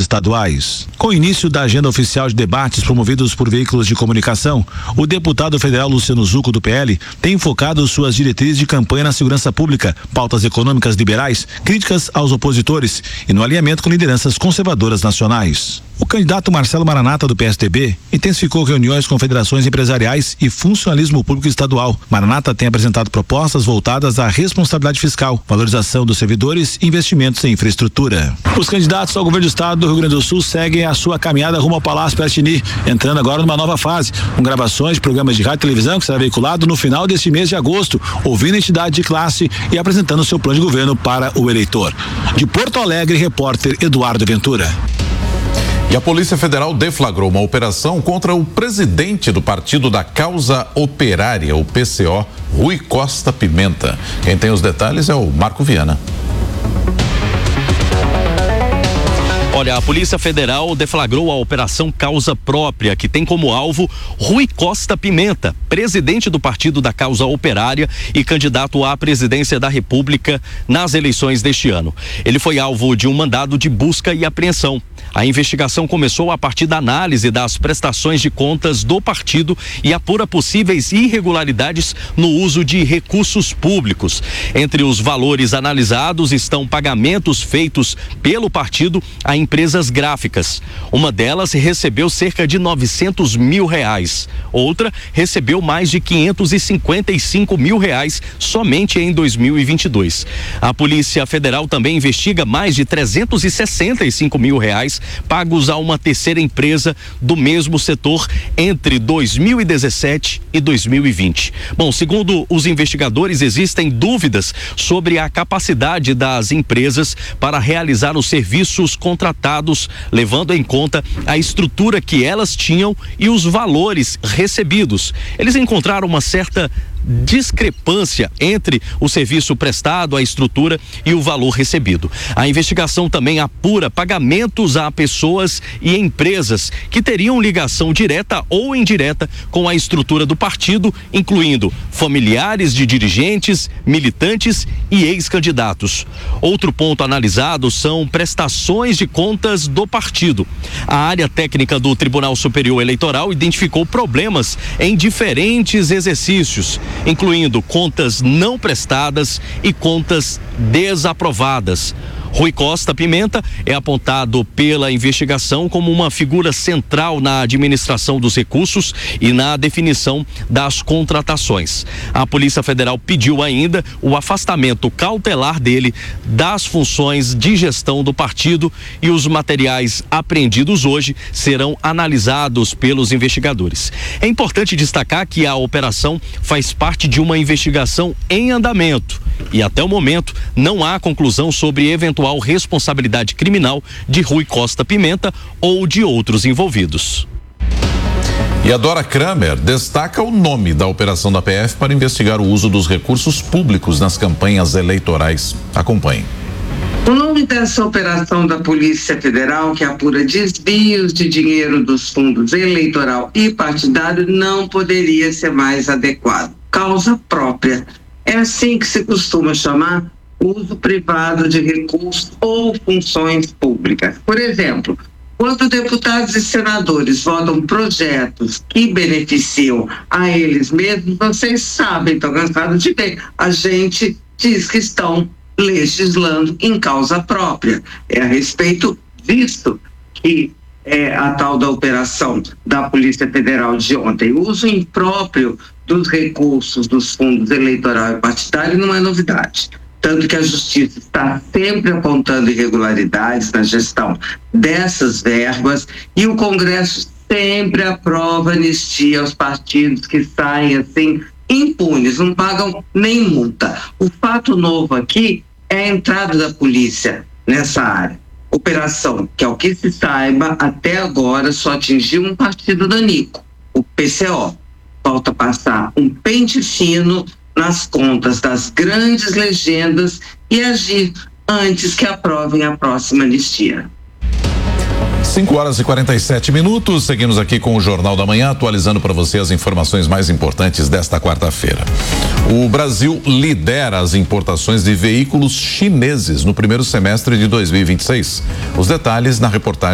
estaduais. Com o início da agenda oficial de debates promovidos por veículos de comunicação, o deputado federal Luciano Zucco, do PL, tem focado suas diretrizes de campanha na segurança pública, pautas econômicas liberais, críticas aos opositores e no alinhamento com lideranças conservadoras nacionais. O candidato Marcelo Maranata, do PSDB, intensificou reuniões com federações empresariais e funcionalismo público estadual. Maranata tem apresentado propostas voltadas à responsabilidade fiscal, valorização dos servidores e investimentos em infraestrutura. Os candidatos ao governo do estado do Rio Grande do Sul seguem a sua caminhada rumo ao Palácio Piratini, entrando agora numa nova fase, com gravações de programas de rádio e televisão que será veiculado no final deste mês de agosto, ouvindo a entidade de classe e apresentando seu plano de governo para o eleitor. De Porto Alegre, repórter Eduardo Ventura. E a Polícia Federal deflagrou uma operação contra o presidente do Partido da Causa Operária, o PCO, Rui Costa Pimenta. Quem tem os detalhes é o Marco Viana. Olha, a Polícia Federal deflagrou a Operação Causa Própria, que tem como alvo Rui Costa Pimenta, presidente do Partido da Causa Operária e candidato à presidência da República nas eleições deste ano. Ele foi alvo de um mandado de busca e apreensão. A investigação começou a partir da análise das prestações de contas do partido e apura possíveis irregularidades no uso de recursos públicos. Entre os valores analisados estão pagamentos feitos pelo partido a empresas gráficas. Uma delas recebeu cerca de R$900 mil. Outra recebeu mais de R$555 mil somente em 2022. A Polícia Federal também investiga mais de R$365 mil pagos a uma terceira empresa do mesmo setor entre 2017 e 2020. Bom, segundo os investigadores, existem dúvidas sobre a capacidade das empresas para realizar os serviços contratados, levando em conta a estrutura que elas tinham e os valores recebidos. Eles encontraram uma certa discrepância entre o serviço prestado, a estrutura e o valor recebido. A investigação também apura pagamentos a pessoas e empresas que teriam ligação direta ou indireta com a estrutura do partido, incluindo familiares de dirigentes, militantes e ex-candidatos. Outro ponto analisado são prestações de contas do partido. A área técnica do Tribunal Superior Eleitoral identificou problemas em diferentes exercícios, incluindo contas não prestadas e contas desaprovadas. Rui Costa Pimenta é apontado pela investigação como uma figura central na administração dos recursos e na definição das contratações. A Polícia Federal pediu ainda o afastamento cautelar dele das funções de gestão do partido e os materiais apreendidos hoje serão analisados pelos investigadores. É importante destacar que a operação faz parte de uma investigação em andamento e até o momento não há conclusão sobre eventual responsabilidade criminal de Rui Costa Pimenta ou de outros envolvidos. E a Dora Kramer destaca o nome da operação da PF para investigar o uso dos recursos públicos nas campanhas eleitorais. Acompanhe. O nome dessa operação da Polícia Federal, que apura desvios de dinheiro dos fundos eleitoral e partidário, não poderia ser mais adequado. Causa própria. É assim que se costuma chamar uso privado de recursos ou funções públicas. Por exemplo, quando deputados e senadores votam projetos que beneficiam a eles mesmos, vocês sabem, estão cansados de ver, a gente diz que estão legislando em causa própria. É a respeito disso que é a tal da operação da Polícia Federal de ontem. O uso impróprio dos recursos dos fundos eleitoral e partidário não é novidade. Tanto que a Justiça está sempre apontando irregularidades na gestão dessas verbas e o Congresso sempre aprova anistia aos partidos que saem assim impunes, não pagam nem multa. O fato novo aqui é a entrada da polícia nessa área. Operação que, ao que se saiba, até agora só atingiu um partido danico, o PCO. Falta passar um pente fino nas contas das grandes legendas e agir antes que aprovem a próxima anistia. 5h47. Seguimos aqui com o Jornal da Manhã, atualizando para você as informações mais importantes desta quarta-feira. O Brasil lidera as importações de veículos chineses no primeiro semestre de 2026. Os detalhes na reportagem